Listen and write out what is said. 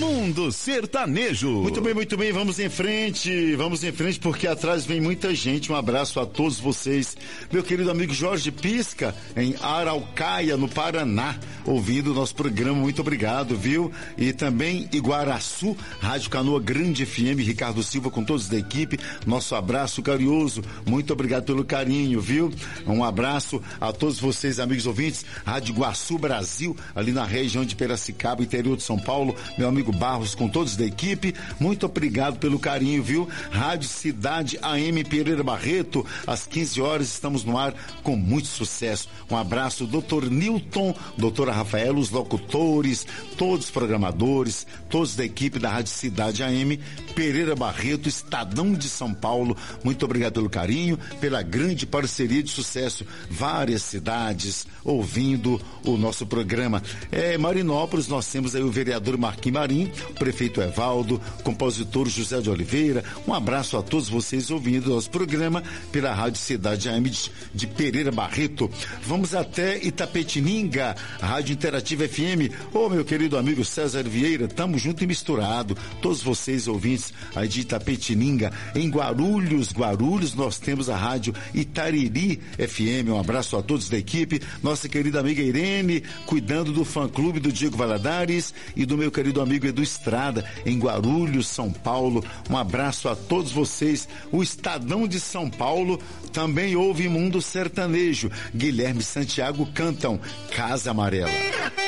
Mundo Sertanejo. Muito bem, vamos em frente, porque atrás vem muita gente. Um abraço a todos vocês. Meu querido amigo Jorge Pisca, em Araucaia, no Paraná, ouvindo o nosso programa, muito obrigado, viu? E também Iguaraçu, Rádio Canoa Grande FM, Ricardo Silva com todos da equipe, nosso abraço carinhoso, muito obrigado pelo carinho, viu? Um abraço a todos vocês, amigos ouvintes, Rádio Iguaçu Brasil, ali na região de Piracicaba, interior de São Paulo, meu amigo Barros com todos da equipe, muito obrigado pelo carinho, viu? Rádio Cidade AM Pereira Barreto, às 15 horas estamos no ar com muito sucesso. Um abraço, doutor Newton, doutora Rafaela, os locutores, todos os programadores, todos da equipe da Rádio Cidade AM Pereira Barreto, Estadão de São Paulo, muito obrigado pelo carinho, pela grande parceria de sucesso, várias cidades ouvindo o nosso programa. Marinópolis, nós temos aí o vereador Marquinhos Marim, o prefeito Evaldo, compositor José de Oliveira, um abraço a todos vocês ouvindo o nosso programa pela Rádio Cidade AM de Pereira Barreto. Vamos até Itapetininga, Rádio Interativa FM. Meu querido amigo César Vieira, tamo junto e misturado, todos vocês ouvintes aí de Itapetininga. Em Guarulhos, nós temos a Rádio Itariri FM, um abraço a todos da equipe, nossa querida amiga Irene, cuidando do fã-clube do Diego Valadares e do meu querido amigo Edu Estrada, em Guarulhos, São Paulo, um abraço a todos vocês. O Estadão de São Paulo também ouve Mundo Sertanejo, Guilherme e Santiago cantam Casa Amarela.